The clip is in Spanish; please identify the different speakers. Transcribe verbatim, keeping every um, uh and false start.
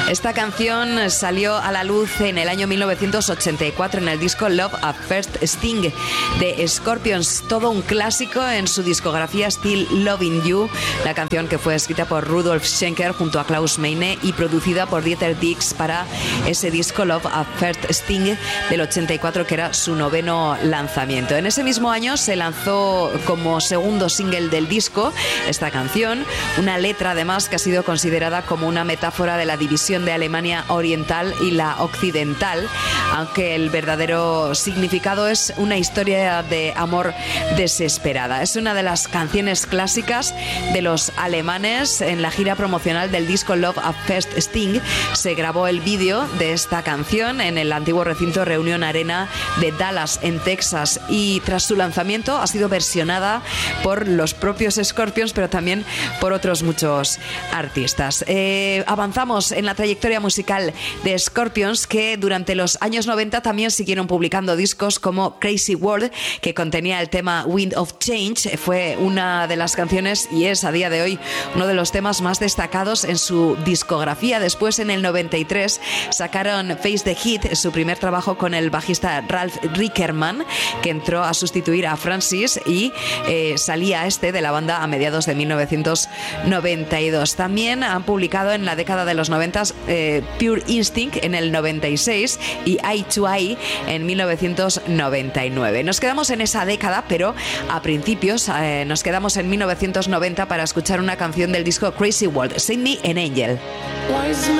Speaker 1: Esta canción salió a la luz en el año mil novecientos ochenta y cuatro en el disco Love at First Sting de Scorpions, todo un clásico en su discografía Still Loving You, la canción que fue escrita por Rudolf Schenker junto a Klaus Meine y producida por Dieter Dix para ese disco Love at First Sting del ochenta y cuatro, que era su noveno lanzamiento. En ese mismo año se lanzó como segundo single del disco esta canción, una letra además que ha sido considerada como una metáfora de la división de Alemania oriental y la occidental, aunque el verdadero significado es una historia de amor desesperada. Es una de las canciones clásicas de los alemanes. En la gira promocional del disco Love at First Sting se grabó el vídeo de esta canción en el antiguo recinto Reunion Arena de Dallas, en Texas, y tras su lanzamiento ha sido versionada por los propios Scorpions, pero también por otros muchos artistas. Eh, avanzamos en la trayectoria musical de Scorpions, que durante los años noventa también siguieron publicando discos como Crazy World, que contenía el tema Wind of Change. Fue una de las canciones y es a día de hoy uno de los temas más destacados en su discografía. Después, en el noventa y tres, sacaron Face the Heat, su primer trabajo con el bajista Ralf Rickerman, que entró a sustituir a Francis, y eh, salía este de la banda a mediados de mil novecientos noventa y dos. También han publicado en la década de los noventa eh, Pure Instinct en el noventa y seis y Eye to Eye en mil novecientos noventa y nueve. Nos quedamos en esa década, pero a principios eh, nos quedamos en mil novecientos noventa para escuchar una canción del disco Crazy World, Send Me an Angel.